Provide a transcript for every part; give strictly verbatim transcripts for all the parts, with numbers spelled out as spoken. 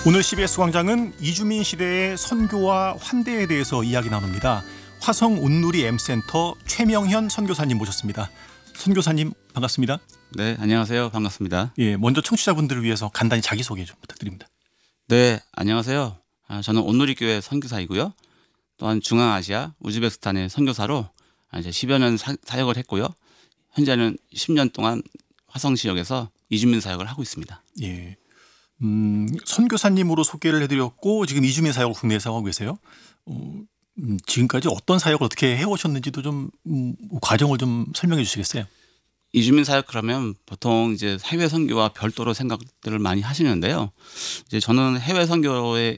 오늘 씨비에스 광장은 이주민 시대의 선교와 환대에 대해서 이야기 나눕니다. 화성 온누리 M센터 최명현 선교사님 모셨습니다. 선교사님 반갑습니다. 네, 안녕하세요. 반갑습니다. 예, 먼저 청취자분들을 위해서 간단히 자기소개 좀 부탁드립니다. 네, 안녕하세요. 아, 저는 온누리 교회 선교사이고요. 또한 중앙아시아 우즈베키스탄의 선교사로 이제 십여 년 사, 사역을 했고요. 현재는 십 년 동안 화성 지역에서 이주민 사역을 하고 있습니다. 예, 음, 선교사님으로 소개를 해드렸고 지금 이주민 사역을 국내에서 하고 계세요. 어, 음, 지금까지 어떤 사역을 어떻게 해오셨는지도 좀 음, 과정을 좀 설명해 주시겠어요? 이주민 사역 그러면 보통 이제 해외 선교와 별도로 생각들을 많이 하시는데요. 이제 저는 해외 선교를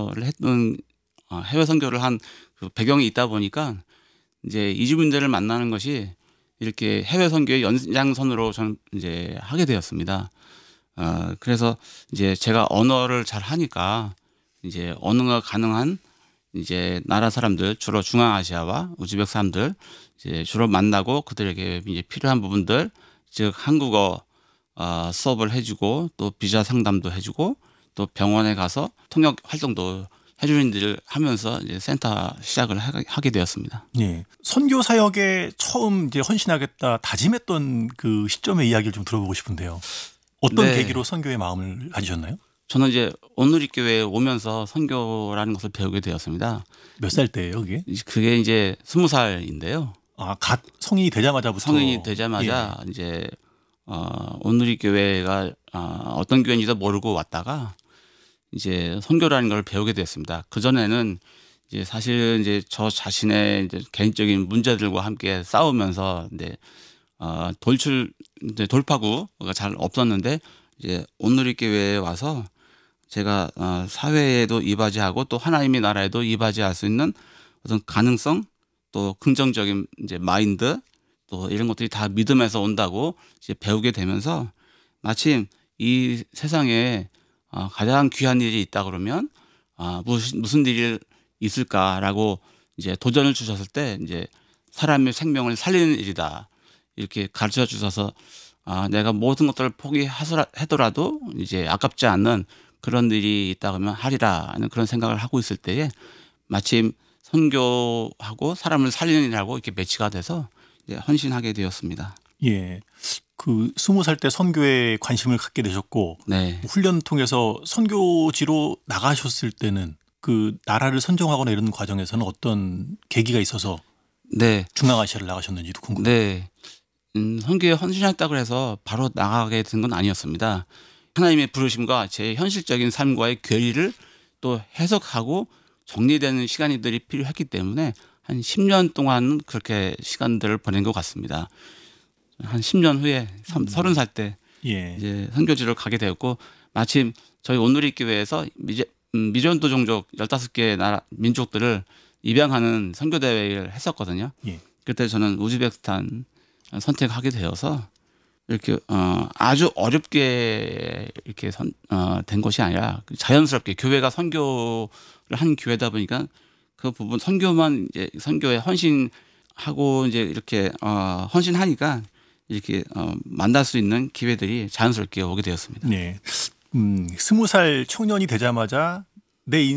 했던 해외 선교를 한 그 배경이 있다 보니까 이제 이주민들을 만나는 것이 이렇게 해외 선교의 연장선으로 저는 이제 하게 되었습니다. 어, 그래서 이제 제가 언어를 잘 하니까 이제 언어가 가능한 이제 나라 사람들 주로 중앙아시아와 우즈벡 사람들 이제 주로 만나고 그들에게 이제 필요한 부분들 즉 한국어 어, 수업을 해주고 또 비자 상담도 해주고 또 병원에 가서 통역 활동도 해주는 일을 하면서 이제 센터 시작을 하게 되었습니다. 예, 선교 사역에 처음 이제 헌신하겠다 다짐했던 그 시점의 이야기를 좀 들어보고 싶은데요. 어떤 네. 계기로 선교의 마음을 가지셨나요? 저는 이제 온누리 교회에 오면서 선교라는 것을 배우게 되었습니다. 몇 살 때예요, 그게? 그게 이제 스무 살인데요. 아, 갓 성인이 되자마자부터. 성인이 되자마자 예. 이제 어, 온누리 교회가 어, 어떤 교회인지도 모르고 왔다가 이제 선교라는 걸 배우게 됐습니다. 그 전에는 이제 사실 이제 저 자신의 이제 개인적인 문제들과 함께 싸우면서 이제 어, 돌출 이제 돌파구가 잘 없었는데 이제 온누리 교회에 와서 제가 어, 사회에도 이바지하고 또 하나님의 나라에도 이바지할 수 있는 어떤 가능성 또 긍정적인 이제 마인드 또 이런 것들이 다 믿음에서 온다고 이제 배우게 되면서 마침 이 세상에 어, 가장 귀한 일이 있다 그러면 어, 무슨 무슨 일이 있을까라고 이제 도전을 주셨을 때 이제 사람의 생명을 살리는 일이다 이렇게 가르쳐 주셔서 아, 내가 모든 것들을 포기하더라도 이제 아깝지 않는 그런 일이 있다 그러면 하리라 하는 그런 생각을 하고 있을 때에 마침 선교하고 사람을 살리는 일하고 이렇게 매치가 돼서 이제 헌신하게 되었습니다. 예, 그 스무 살 때 선교에 관심을 갖게 되셨고 네. 훈련 통해서 선교지로 나가셨을 때는 그 나라를 선정하거나 이런 과정에서는 어떤 계기가 있어서 네. 중앙아시아를 나가셨는지도 궁금해요. 네. 음, 선교에 헌신했다고 해서 바로 나가게 된 건 아니었습니다. 하나님의 부르심과 제 현실적인 삶과의 괴리를 또 해석하고 정리되는 시간들이 필요했기 때문에 한 십 년 동안 그렇게 시간들을 보낸 것 같습니다. 한 십 년 후에 서른 살 때 예. 이제 선교지를 가게 되었고 마침 저희 온누리 교회에서 미제, 음, 미전도 종족 열다섯 개 나라 민족들을 입양하는 선교 대회를 했었거든요. 예. 그때 저는 우즈베키스탄 선택하게 되어서 이렇게 어, 아주 어렵게 이렇게 선, 어, 된 것이 아니라 자연스럽게 교회가 선교를 한 교회다 보니까 그 부분 선교만 이제 선교에 헌신하고 이제 이렇게 어, 헌신하니까 이렇게 어, 만날 수 있는 기회들이 자연스럽게 오게 되었습니다. 네, 음, 스무 살 청년이 되자마자 내